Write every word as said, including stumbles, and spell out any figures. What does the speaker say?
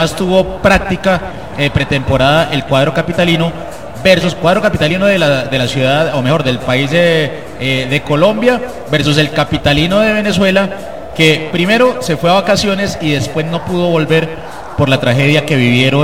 además tuvo práctica eh, pretemporada el cuadro capitalino versus cuadro capitalino de la, de la ciudad, o mejor, del país de, eh, de Colombia versus el capitalino de Venezuela, que primero se fue a vacaciones y después no pudo volver por la tragedia que vivieron